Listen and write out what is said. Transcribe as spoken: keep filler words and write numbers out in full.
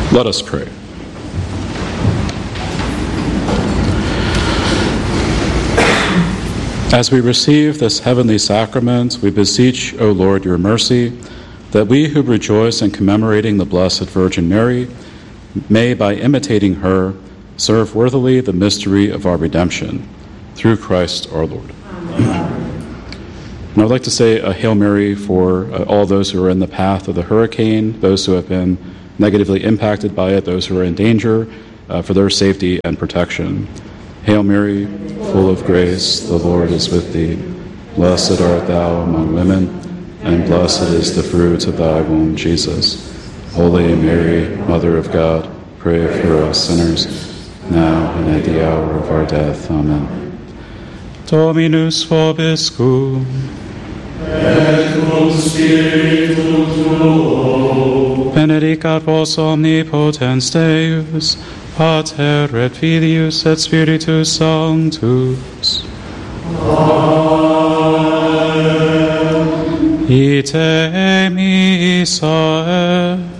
Let us pray. As we receive this heavenly sacrament, we beseech, O Lord, your mercy, that we who rejoice in commemorating the Blessed Virgin Mary may, by imitating her, serve worthily the mystery of our redemption. Through Christ our Lord. And I would like to say a Hail Mary for uh, all those who are in the path of the hurricane, those who have been negatively impacted by it, those who are in danger, uh, for their safety and protection. Hail Mary, full of grace, the Lord is with thee. Blessed art thou among women, and blessed is the fruit of thy womb, Jesus. Holy Mary, Mother of God, pray for us sinners, now and at the hour of our death. Amen. Dominus vobiscum. Et cum spiritu tuo. Benedicat vos omnipotens Deus, Pater et Filius et Spiritus Sanctus. Amen. Ite missa est.